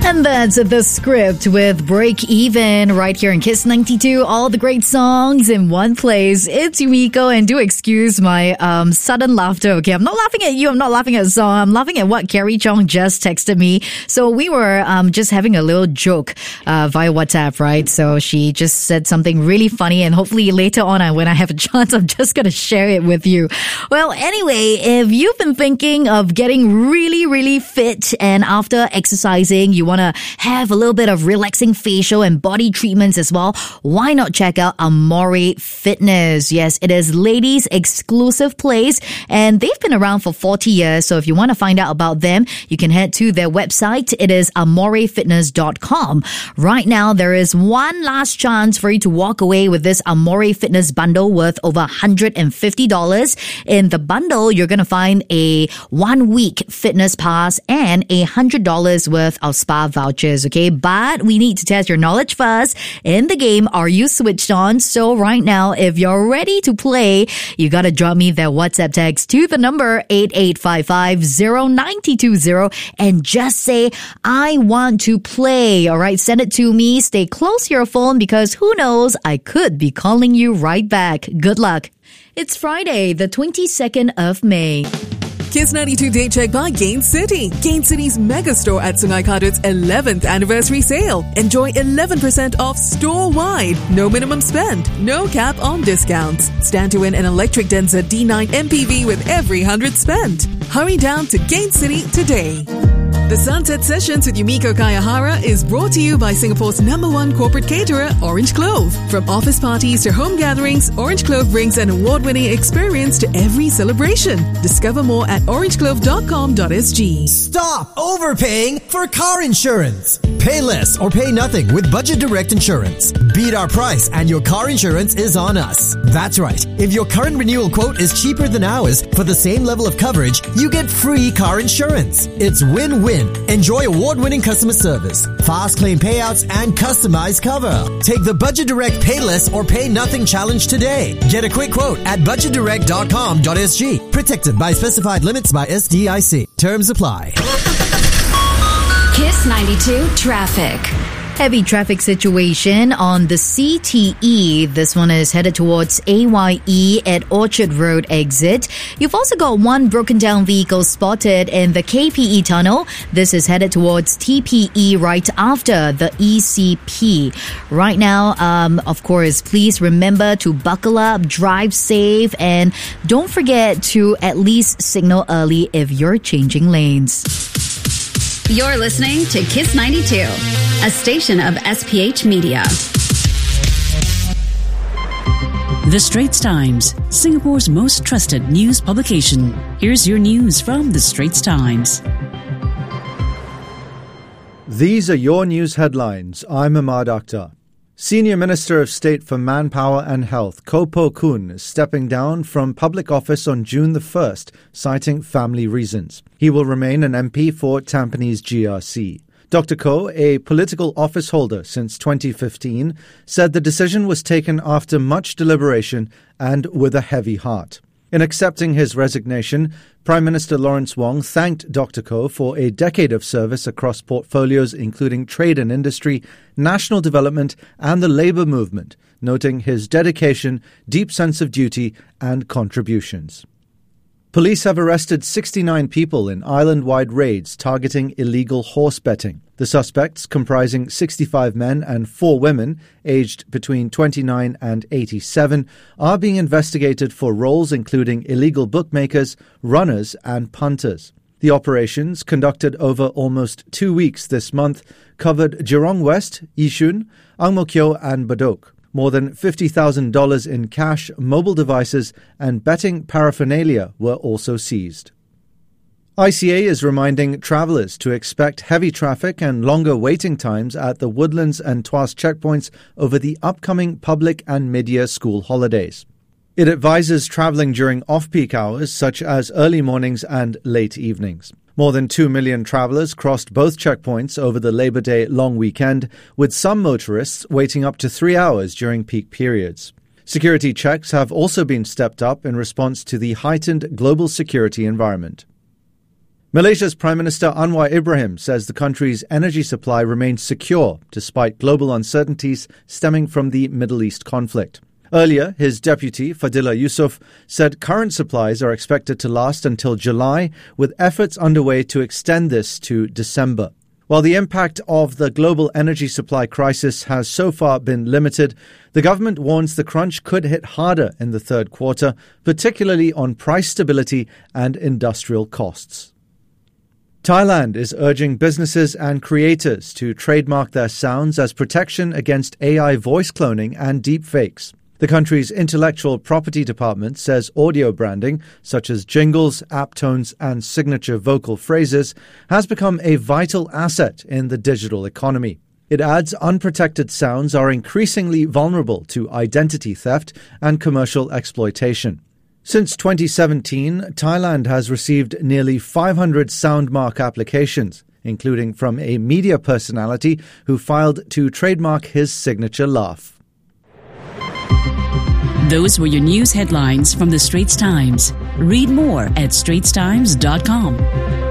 And that's the script with Break Even right here in Kiss 92. All the great songs in one place. It's Yumiko, and do excuse my sudden laughter. Okay, I'm not laughing at you. I'm not laughing at the song. I'm laughing at what Carrie Chong just texted me. So we were just having a little joke via WhatsApp, right? So she just said something really funny, and hopefully later on when I have a chance, I'm just going to share it with you. Well, anyway, if you've been thinking of getting really, really fit, and after exercising, you want to have a little bit of relaxing facial and body treatments as well, why not check out Amore Fitness? Yes, it is ladies' exclusive place, and they've been around for 40 years. So if you want to find out about them, you can head to their website. It is amorefitness.com. Right now, there is one last chance for you to walk away with this Amore Fitness bundle worth over $150. In the bundle, you're going to find a 1-week fitness pass and $100 worth of spa vouchers, okay? But we need to test your knowledge first. In the game, are you switched on? So right now, if you're ready to play, you gotta drop me that WhatsApp text to the number 8855-0920 and just say, I want to play. All right, send it to me. Stay close to your phone because who knows, I could be calling you right back. Good luck. It's Friday, the 22nd of May. Kiss 92 Day Check by Gain City. Gain City's mega store at Sungai Kadut's 11th anniversary sale. Enjoy 11% off store-wide. No minimum spend. No cap on discounts. Stand to win an electric Denza D9 MPV with every 100 spent. Hurry down to Gain City today. The Sunset Sessions with Yumiko Kayahara is brought to you by Singapore's #1 corporate caterer, Orange Clove. From office parties to home gatherings, Orange Clove brings an award-winning experience to every celebration. Discover more at orangeclove.com.sg. Stop overpaying for car insurance. Pay less or pay nothing with Budget Direct Insurance. Beat our price and your car insurance is on us. That's right. If your current renewal quote is cheaper than ours for the same level of coverage, you get free car insurance. It's win-win. Enjoy award-winning customer service, fast claim payouts, and customized cover. Take the Budget Direct Pay Less or Pay Nothing challenge today. Get a quick quote at budgetdirect.com.sg. Protected by specified limits by SDIC. Terms apply. Kiss 92 Traffic. Heavy traffic situation on the CTE. This one is headed towards AYE at Orchard Road exit. You've also got one broken down vehicle spotted in the KPE tunnel. This is headed towards TPE right after the ECP. Right now, of course, please remember to buckle up, drive safe, and don't forget to at least signal early if you're changing lanes. You're listening to Kiss 92, a station of SPH Media. The Straits Times, Singapore's most trusted news publication. Here's your news from The Straits Times. These are your news headlines. I'm Ahmad Akhtar. Senior Minister of State for Manpower and Health, Koh Poh Koon, is stepping down from public office on June the 1st, citing family reasons. He will remain an MP for Tampines GRC. Dr. Koh, a political office holder since 2015, said the decision was taken after much deliberation and with a heavy heart. In accepting his resignation, Prime Minister Lawrence Wong thanked Dr. Koh for a decade of service across portfolios including trade and industry, national development and the labour movement, noting his dedication, deep sense of duty and contributions. Police have arrested 69 people in island-wide raids targeting illegal horse betting. The suspects, comprising 65 men and 4 women, aged between 29 and 87, are being investigated for roles including illegal bookmakers, runners and punters. The operations, conducted over almost 2 weeks this month, covered Jurong West, Yishun, Ang Mo Kio and Bedok. More than $50,000 in cash, mobile devices and betting paraphernalia were also seized. ICA is reminding travellers to expect heavy traffic and longer waiting times at the Woodlands and Tuas checkpoints over the upcoming public and mid-year school holidays. It advises travelling during off-peak hours such as early mornings and late evenings. More than 2 million travellers crossed both checkpoints over the Labour Day long weekend, with some motorists waiting up to 3 hours during peak periods. Security checks have also been stepped up in response to the heightened global security environment. Malaysia's Prime Minister Anwar Ibrahim says the country's energy supply remains secure despite global uncertainties stemming from the Middle East conflict. Earlier, his deputy, Fadila Yusof, said current supplies are expected to last until July, with efforts underway to extend this to December. While the impact of the global energy supply crisis has so far been limited, the government warns the crunch could hit harder in the third quarter, particularly on price stability and industrial costs. Thailand is urging businesses and creators to trademark their sounds as protection against AI voice cloning and deepfakes. The country's intellectual property department says audio branding, such as jingles, app tones, and signature vocal phrases, has become a vital asset in the digital economy. It adds unprotected sounds are increasingly vulnerable to identity theft and commercial exploitation. Since 2017, Thailand has received nearly 500 soundmark applications, including from a media personality who filed to trademark his signature laugh. Those were your news headlines from the Straits Times. Read more at straitstimes.com.